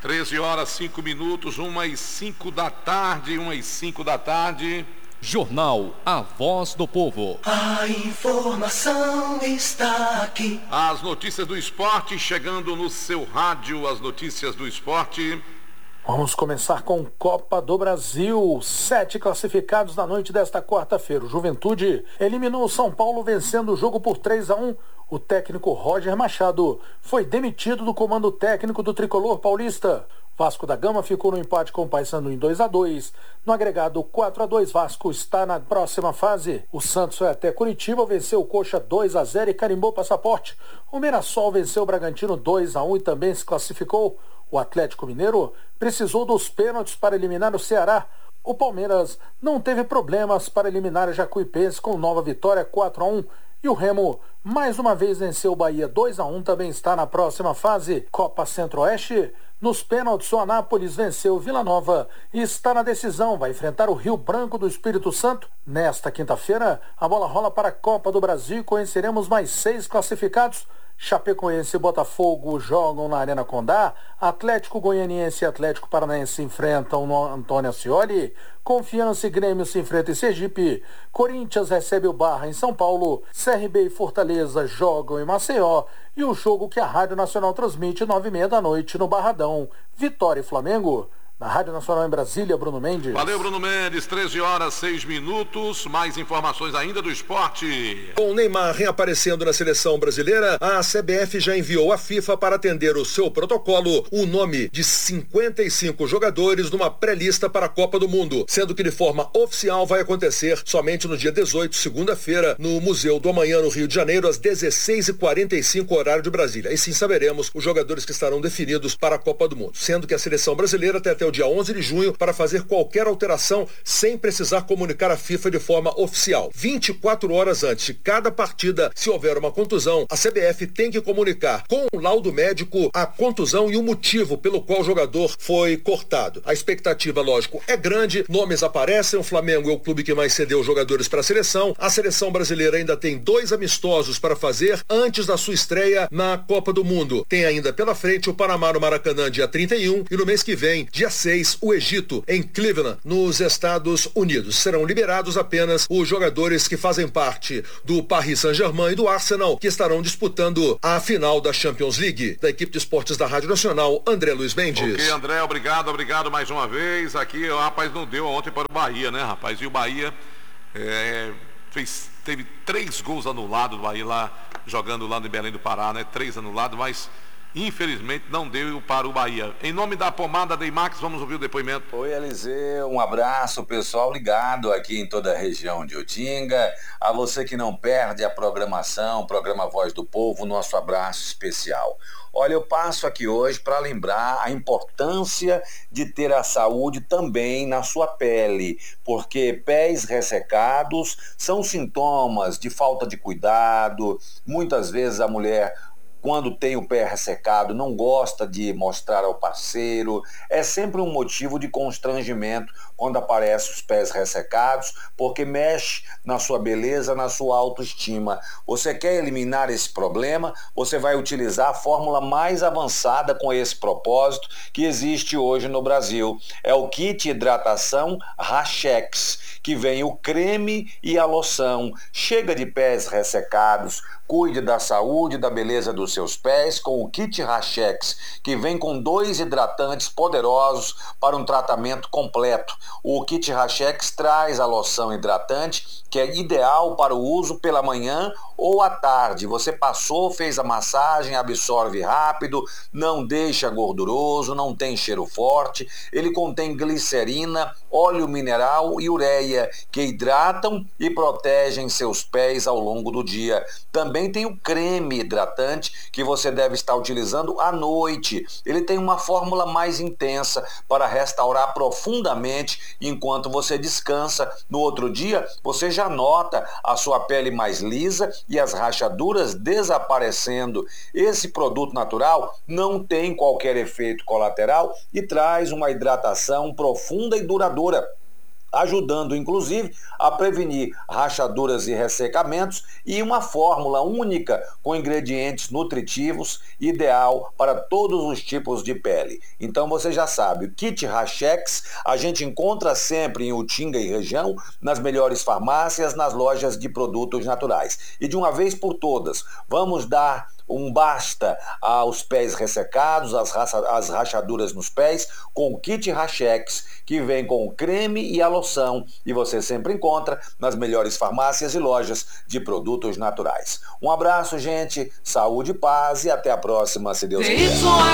13 horas 5 minutos, 1h05 da tarde, 1h05 da tarde. Jornal A Voz do Povo. A informação está aqui. As notícias do esporte chegando no seu rádio, as notícias do esporte. Vamos começar com Copa do Brasil. 7 classificados na noite desta quarta-feira. O Juventude eliminou o São Paulo vencendo o jogo por 3-1. O técnico Roger Machado foi demitido do comando técnico do tricolor paulista. Vasco da Gama ficou no empate com o Paysandu em 2-2. No agregado 4-2, Vasco está na próxima fase. O Santos foi até Curitiba, venceu o Coxa 2-0 e carimbou o passaporte. O Mirassol venceu o Bragantino 2-1 e também se classificou. O Atlético Mineiro precisou dos pênaltis para eliminar o Ceará. O Palmeiras não teve problemas para eliminar a Jacuipense com nova vitória 4-1. E o Remo, mais uma vez, venceu o Bahia 2-1, também está na próxima fase. Copa Centro-Oeste, nos pênaltis, o Anápolis venceu o Vila Nova e está na decisão. Vai enfrentar o Rio Branco do Espírito Santo. Nesta quinta-feira, a bola rola para a Copa do Brasil e conheceremos mais 6 classificados. Chapecoense e Botafogo jogam na Arena Condá. Atlético Goianiense e Atlético Paranaense se enfrentam no Antônio Ascioli. Confiança e Grêmio se enfrentam em Sergipe. Corinthians recebe o Barra em São Paulo. CRB e Fortaleza jogam em Maceió. E o jogo que a Rádio Nacional transmite 9h30 da noite no Barradão. Vitória e Flamengo. Na Rádio Nacional em Brasília, Bruno Mendes. Valeu, Bruno Mendes. 13 horas 6 minutos. Mais informações ainda do esporte. Com o Neymar reaparecendo na seleção brasileira, a CBF já enviou à FIFA para atender o seu protocolo o nome de 55 jogadores numa pré-lista para a Copa do Mundo, sendo que de forma oficial vai acontecer somente no dia 18, segunda-feira, no Museu do Amanhã, no Rio de Janeiro, às 16h45, horário de Brasília. E sim saberemos os jogadores que estarão definidos para a Copa do Mundo, sendo que a seleção brasileira tem até o dia 11 de junho para fazer qualquer alteração sem precisar comunicar à FIFA de forma oficial. 24 horas antes de cada partida, se houver uma contusão, a CBF tem que comunicar com o laudo médico a contusão e o motivo pelo qual o jogador foi cortado. A expectativa, lógico, é grande, nomes aparecem, o Flamengo é o clube que mais cedeu jogadores para a seleção brasileira ainda tem 2 amistosos para fazer antes da sua estreia na Copa do Mundo. Tem ainda pela frente o Panamá no Maracanã dia 31 e no mês que vem, dia 6, o Egito, em Cleveland, nos Estados Unidos. Serão liberados apenas os jogadores que fazem parte do Paris Saint-Germain e do Arsenal, que estarão disputando a final da Champions League. Da equipe de esportes da Rádio Nacional, André Luiz Mendes. Ok, André, obrigado mais uma vez. Aqui, rapaz, não deu ontem para o Bahia, né, rapaz? E o Bahia teve 3 gols anulados, o Bahia lá, jogando lá no Belém do Pará, né? 3 anulados, mas infelizmente não deu para o Bahia. Em nome da pomada Deimax, vamos ouvir o depoimento. Oi, Eliseu, um abraço, pessoal ligado aqui em toda a região de Utinga. A você que não perde a programação, programa Voz do Povo, nosso abraço especial. Olha, eu passo aqui hoje para lembrar a importância de ter a saúde também na sua pele, porque pés ressecados são sintomas de falta de cuidado. Muitas vezes a mulher, quando tem o pé ressecado, não gosta de mostrar ao parceiro. É sempre um motivo de constrangimento quando aparecem os pés ressecados, porque mexe na sua beleza, na sua autoestima. Você quer eliminar esse problema? Você vai utilizar a fórmula mais avançada com esse propósito que existe hoje no Brasil. É o kit hidratação Rachex, que vem o creme e a loção. Chega de pés ressecados, cuide da saúde e da beleza dos seus pés com o kit Rachex, que vem com 2 hidratantes poderosos para um tratamento completo. O kit Rachex traz a loção hidratante, que é ideal para o uso pela manhã ou à tarde. Você passou, fez a massagem, absorve rápido, não deixa gorduroso, não tem cheiro forte. Ele contém glicerina, óleo mineral e ureia, que hidratam e protegem seus pés ao longo do dia. Também tem o creme hidratante, que você deve estar utilizando à noite. Ele tem uma fórmula mais intensa para restaurar profundamente enquanto você descansa. No outro dia, você já nota a sua pele mais lisa e as rachaduras desaparecendo. Esse produto natural não tem qualquer efeito colateral e traz uma hidratação profunda e duradoura. ajudando inclusive a prevenir rachaduras e ressecamentos, e uma fórmula única com ingredientes nutritivos, ideal para todos os tipos de pele. Então você já sabe, o Kit Rachex a gente encontra sempre em Utinga e região, nas melhores farmácias, nas lojas de produtos naturais. E de uma vez por todas, vamos dar um basta aos pés ressecados, às rachaduras nos pés, com o Kit Rachex, que vem com o creme e a loção, e você sempre encontra nas melhores farmácias e lojas de produtos naturais. Um abraço, gente, saúde, paz e até a próxima, se Deus quiser.